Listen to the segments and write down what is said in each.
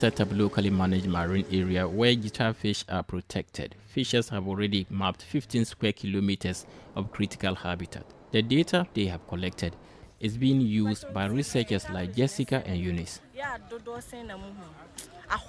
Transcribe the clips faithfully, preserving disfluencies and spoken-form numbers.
Set up locally managed marine area where guitarfish are protected. Fishers have already mapped fifteen square kilometers of critical habitat. The data they have collected is being used by researchers like Jessica and Eunice. I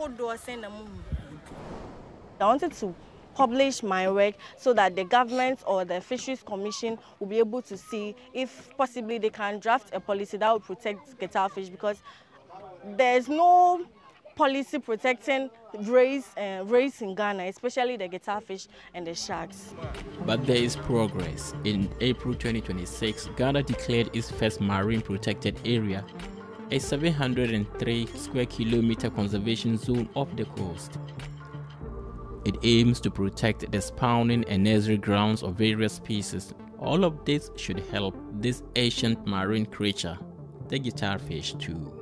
wanted to publish my work so that the government or the Fisheries Commission will be able to see if possibly they can draft a policy that will protect guitarfish, because there's no policy protecting rays, uh, rays in Ghana, especially the guitarfish and the sharks. But there is progress. In April twenty twenty-six, Ghana declared its first marine protected area, a seven hundred three square kilometer conservation zone off the coast. It aims to protect the spawning and nursery grounds of various species. All of this should help this ancient marine creature, the guitarfish, too.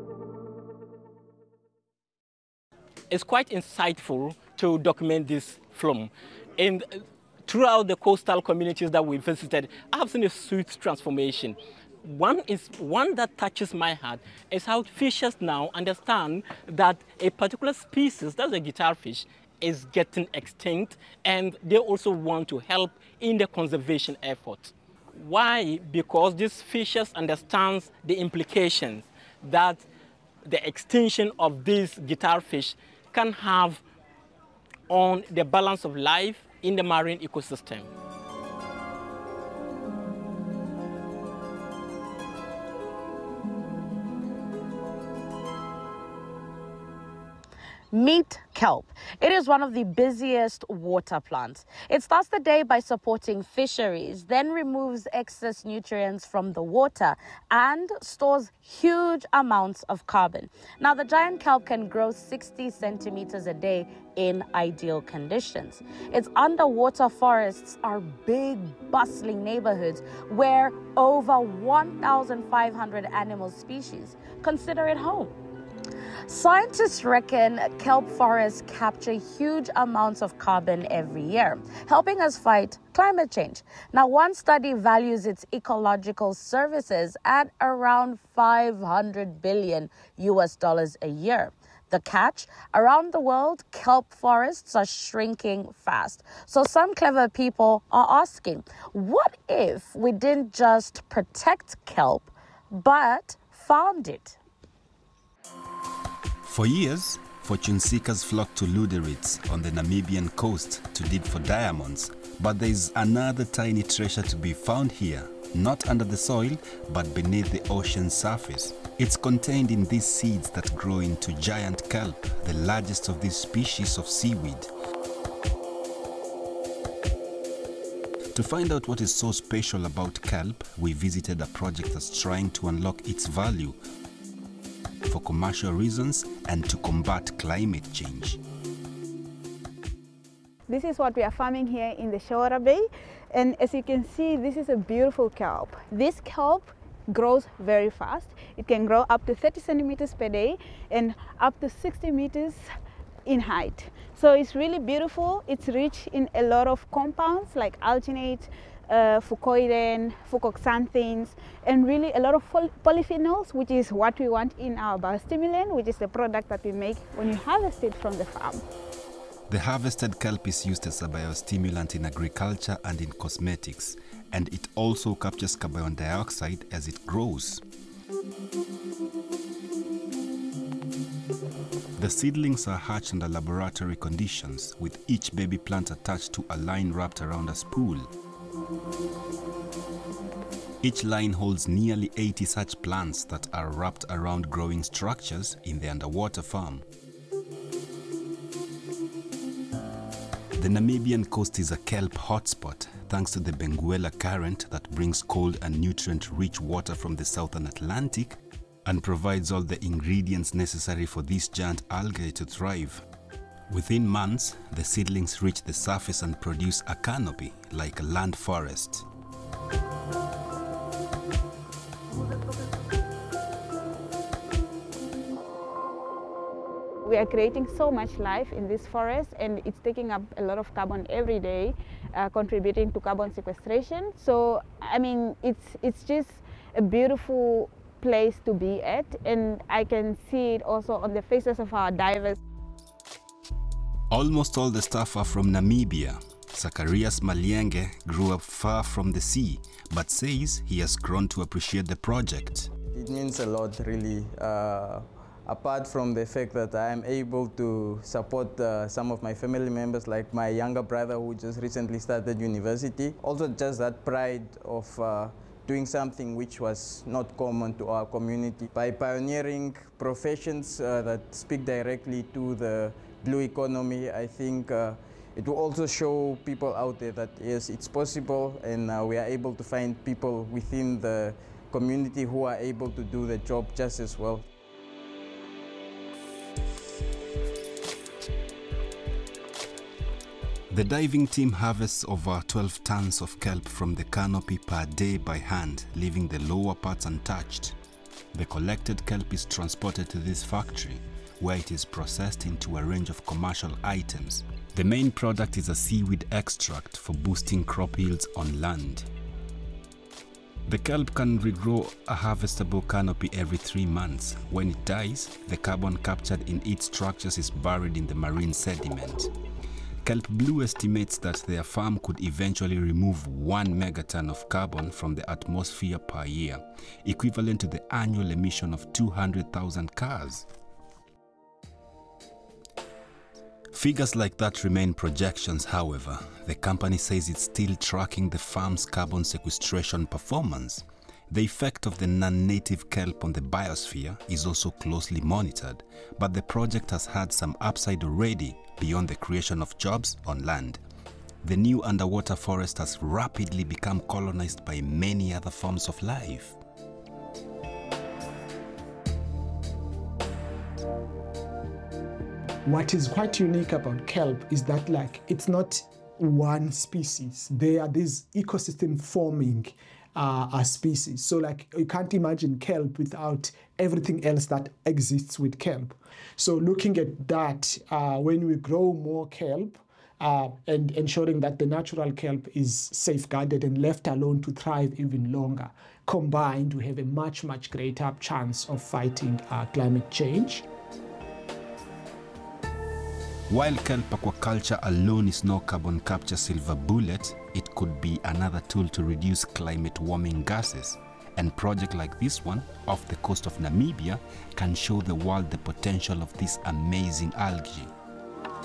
It's quite insightful to document this film. And throughout the coastal communities that we visited, I have seen a sweet transformation. One is one that touches my heart is how fishers now understand that a particular species, that's a guitarfish, is getting extinct, and they also want to help in the conservation effort. Why? Because these fishers understand the implications that the extinction of these guitarfish can have on the balance of life in the marine ecosystem. Meet kelp. It is one of the busiest water plants. It starts the day by supporting fisheries, then removes excess nutrients from the water and stores huge amounts of carbon. Now, the giant kelp can grow sixty centimeters a day in ideal conditions. Its underwater forests are big, bustling neighborhoods where over one thousand five hundred animal species consider it home. Scientists reckon kelp forests capture huge amounts of carbon every year, helping us fight climate change. Now, one study values its ecological services at around five hundred billion U S dollars a year. The catch, around the world, kelp forests are shrinking fast. So some clever people are asking, what if we didn't just protect kelp, but farmed it? For years, fortune seekers flocked to Lüderitz on the Namibian coast to dig for diamonds. But there is another tiny treasure to be found here, not under the soil, but beneath the ocean surface. It's contained in these seeds that grow into giant kelp, the largest of these species of seaweed. To find out what is so special about kelp, we visited a project that's trying to unlock its value for commercial reasons and to combat climate change. This is what we are farming here in the Shawara Bay, and as you can see, this is a beautiful kelp. This kelp grows very fast. It can grow up to thirty centimeters per day and up to sixty meters in height. So it's really beautiful. It's rich in a lot of compounds like alginate, uh, fucoidan, fucoxanthines, and really a lot of polyphenols, which is what we want in our biostimulant, which is the product that we make when you harvest it from the farm. The harvested kelp is used as a biostimulant in agriculture and in cosmetics, and it also captures carbon dioxide as it grows. The seedlings are hatched under laboratory conditions, with each baby plant attached to a line wrapped around a spool. Each line holds nearly eighty such plants that are wrapped around growing structures in the underwater farm. The Namibian coast is a kelp hotspot thanks to the Benguela Current that brings cold and nutrient-rich water from the southern Atlantic and provides all the ingredients necessary for these giant algae to thrive. Within months, the seedlings reach the surface and produce a canopy like a land forest. We are creating so much life in this forest, and it's taking up a lot of carbon every day, uh, contributing to carbon sequestration. So, I mean, it's, it's just a beautiful place to be at, and I can see it also on the faces of our divers. Almost all the staff are from Namibia. Zacharias Malienge grew up far from the sea, but says he has grown to appreciate the project. It means a lot, really. Uh, apart from the fact that I am able to support uh, some of my family members, like my younger brother who just recently started university. Also just that pride of uh, doing something which was not common to our community. By pioneering professions uh, that speak directly to the blue economy, I think uh, it will also show people out there that yes, it's possible, and uh, we are able to find people within the community who are able to do the job just as well. The diving team harvests over twelve tons of kelp from the canopy per day by hand, leaving the lower parts untouched. The collected kelp is transported to this factory, where it is processed into a range of commercial items. The main product is a seaweed extract for boosting crop yields on land. The kelp can regrow a harvestable canopy every three months. When it dies, the carbon captured in its structures is buried in the marine sediment. Kelp Blue estimates that their farm could eventually remove one megaton of carbon from the atmosphere per year, equivalent to the annual emission of two hundred thousand cars. Figures like that remain projections, however. The company says it's still tracking the farm's carbon sequestration performance. The effect of the non-native kelp on the biosphere is also closely monitored, but the project has had some upside already beyond the creation of jobs on land. The new underwater forest has rapidly become colonized by many other forms of life. What is quite unique about kelp is that, like, it's not one species. There are these ecosystem forming uh, a species. So, like, you can't imagine kelp without everything else that exists with kelp. So looking at that, uh, when we grow more kelp uh, and ensuring that the natural kelp is safeguarded and left alone to thrive even longer, combined, we have a much, much greater chance of fighting uh, climate change. While kelp aquaculture alone is no carbon capture silver bullet, it could be another tool to reduce climate warming gases. And projects like this one, off the coast of Namibia, can show the world the potential of this amazing algae.